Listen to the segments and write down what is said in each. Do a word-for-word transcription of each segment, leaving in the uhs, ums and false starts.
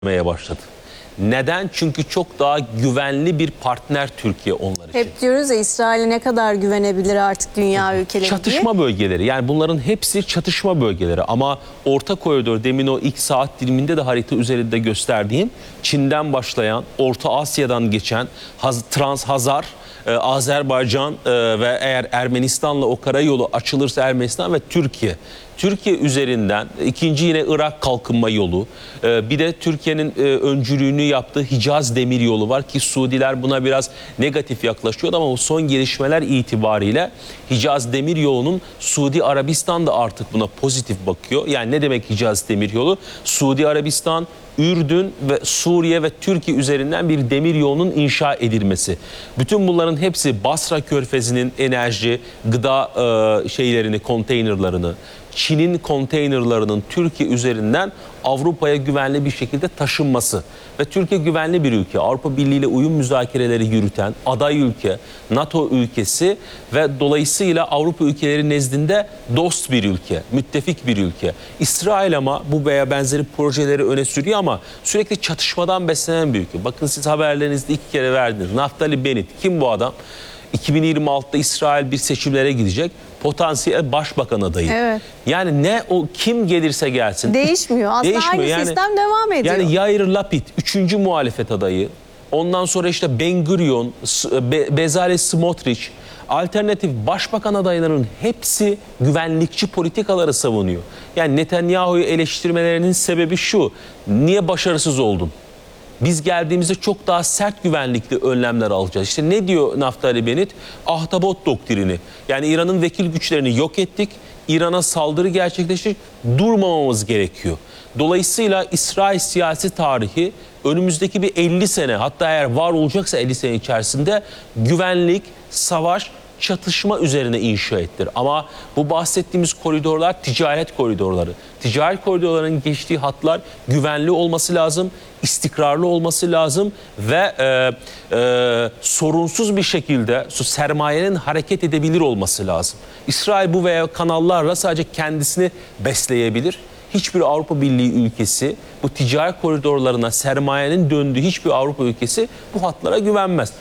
başladı. Neden? Çünkü çok daha güvenli bir partner Türkiye onlar için. Hep diyoruz ya, İsrail'e ne kadar güvenebilir artık dünya ülkeleri Çatışma diye. bölgeleri, yani bunların hepsi çatışma bölgeleri ama Orta Koridor, demin o ilk saat diliminde de harita üzerinde gösterdiğim Çin'den başlayan, Orta Asya'dan geçen Trans-Hazar, Ee, Azerbaycan e, ve eğer Ermenistan'la o karayolu açılırsa Ermenistan ve Türkiye. Türkiye üzerinden ikinci yine Irak kalkınma yolu, e, bir de Türkiye'nin e, öncülüğünü yaptığı Hicaz Demiryolu var ki Suudiler buna biraz negatif yaklaşıyordu ama o son gelişmeler itibariyle Hicaz Demiryolu'nun Suudi Arabistan da artık buna pozitif bakıyor. Yani ne demek Hicaz Demiryolu? Suudi Arabistan, Ürdün ve Suriye ve Türkiye üzerinden bir demir yolunun inşa edilmesi. Bütün bunların hepsi Basra Körfezi'nin enerji, gıda e, şeylerini, konteynerlarını, Çin'in konteynerlarının Türkiye üzerinden Avrupa'ya güvenli bir şekilde taşınması. Ve Türkiye güvenli bir ülke. Avrupa Birliği ile uyum müzakereleri yürüten aday ülke, NATO ülkesi ve dolayısıyla Avrupa ülkeleri nezdinde dost bir ülke, müttefik bir ülke. İsrail ama bu veya benzeri projeleri öne sürüyor ama sürekli çatışmadan beslenen bir ülke. Bakın siz haberlerinizde iki kere verdiniz. Naftali Bennett, kim bu adam? iki bin yirmi altıda İsrail bir seçimlere gidecek. Potansiyel başbakan adayı. Evet. Yani ne o kim gelirse gelsin. Değişmiyor. Aslında Değişmiyor. aynı yani, sistem devam ediyor. Yani Yair Lapid üçüncü muhalefet adayı. Ondan sonra işte Ben Gurion, Be Bezalel Smotrich, alternatif başbakan adaylarının hepsi güvenlikçi politikaları savunuyor. Yani Netanyahu'yu eleştirmelerinin sebebi şu: niye başarısız oldun? Biz geldiğimizde çok daha sert güvenlikli önlemler alacağız. İşte ne diyor Naftali Bennett? Ahtapot doktrini. Yani İran'ın vekil güçlerini yok ettik. İran'a saldırı gerçekleştirdik. Durmamamız gerekiyor. Dolayısıyla İsrail siyasi tarihi önümüzdeki bir elli sene, hatta eğer var olacaksa elli sene içerisinde güvenlik, savaş, çatışma üzerine inşa ettir. Ama bu bahsettiğimiz koridorlar ticaret koridorları. Ticaret koridorlarının geçtiği hatlar güvenli olması lazım, istikrarlı olması lazım ve e, e, sorunsuz bir şekilde sermayenin hareket edebilir olması lazım. İsrail bu veya kanallarla sadece kendisini besleyebilir. Hiçbir Avrupa Birliği ülkesi bu ticaret koridorlarına sermayenin döndüğü hiçbir Avrupa ülkesi bu hatlara güvenmez.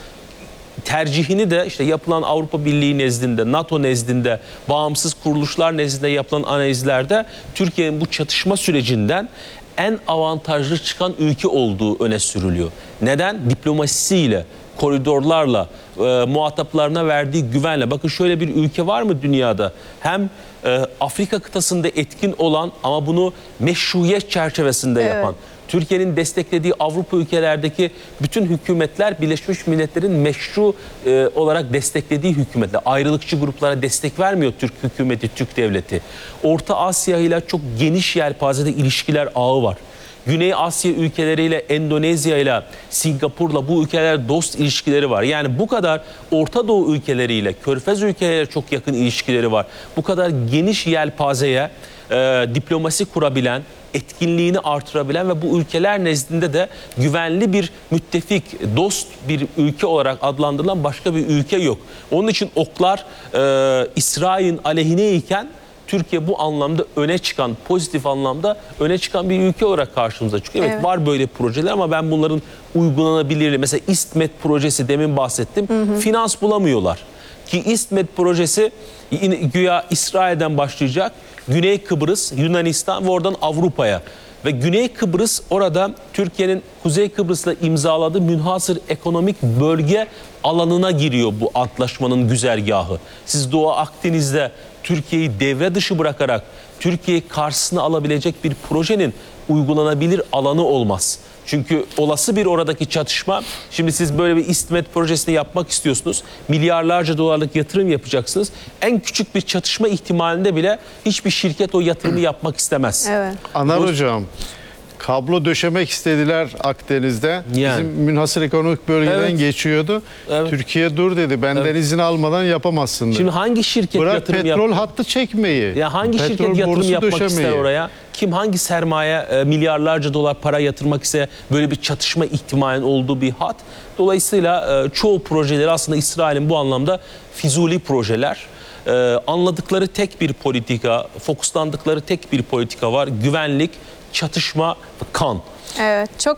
Tercihini de işte yapılan Avrupa Birliği nezdinde, NATO nezdinde, bağımsız kuruluşlar nezdinde yapılan analizlerde Türkiye'nin bu çatışma sürecinden en avantajlı çıkan ülke olduğu öne sürülüyor. Neden? Diplomasisiyle, koridorlarla, e, muhataplarına verdiği güvenle. Bakın şöyle bir ülke var mı dünyada? Hem e, Afrika kıtasında etkin olan ama bunu meşruiyet çerçevesinde evet. yapan, Türkiye'nin desteklediği Avrupa ülkelerdeki bütün hükümetler Birleşmiş Milletler'in meşru e, olarak desteklediği hükümetler. Ayrılıkçı gruplara destek vermiyor Türk hükümeti, Türk devleti. Orta Asya ile çok geniş yelpazede ilişkiler ağı var. Güney Asya ülkeleriyle, Endonezya ile, Singapur'la bu ülkeler dost ilişkileri var. Yani bu kadar Orta Doğu ülkeleriyle, Körfez ülkeleriyle çok yakın ilişkileri var. Bu kadar geniş yelpazeye e, diplomasi kurabilen, etkinliğini artırabilen ve bu ülkeler nezdinde de güvenli bir müttefik, dost bir ülke olarak adlandırılan başka bir ülke yok. Onun için oklar e, İsrail'in aleyhine iken Türkiye bu anlamda öne çıkan, pozitif anlamda öne çıkan bir ülke olarak karşımıza çıkıyor. Evet, evet, var böyle projeler ama ben bunların uygulanabilirliği, mesela İstmet projesi demin bahsettim, hı hı. finans bulamıyorlar. Ki İstmet projesi güya İsrail'den başlayacak, Güney Kıbrıs, Yunanistan ve oradan Avrupa'ya. Ve Güney Kıbrıs orada Türkiye'nin Kuzey Kıbrıs'la imzaladığı münhasır ekonomik bölge alanına giriyor bu antlaşmanın güzergahı. Siz Doğu Akdeniz'de Türkiye'yi devre dışı bırakarak Türkiye'yi karşısına alabilecek bir projenin uygulanabilir alanı olmaz. Çünkü olası bir oradaki çatışma, şimdi siz böyle bir İstmet projesini yapmak istiyorsunuz. Milyarlarca dolarlık yatırım yapacaksınız. En küçük bir çatışma ihtimalinde bile hiçbir şirket o yatırımı yapmak istemez. Evet. Anar Hocam, kablo döşemek istediler Akdeniz'de. Yani. Bizim münhasır ekonomik bölgeden evet. geçiyordu. Evet. Türkiye dur dedi. Benden evet. izin almadan yapamazsın dedi. Şimdi hangi şirket Bırak yatırım petrol yap hattı çekmeyi. Ya hangi petrol şirket yatırım yapmak döşemeyi. ister oraya? Kim hangi sermaye e, milyarlarca dolar para yatırmak ise böyle bir çatışma ihtimalinin olduğu bir hat. Dolayısıyla e, çoğu projeleri aslında İsrail'in bu anlamda fizuli projeler. E, anladıkları tek bir politika, fokuslandıkları tek bir politika var. Güvenlik, çatışma, kan. Evet, çok